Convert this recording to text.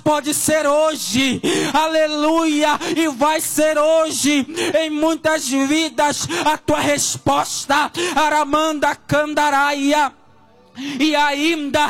pode ser hoje, aleluia, e vai ser hoje em muitas vidas a tua resposta. Aramanda Candaraia. E ainda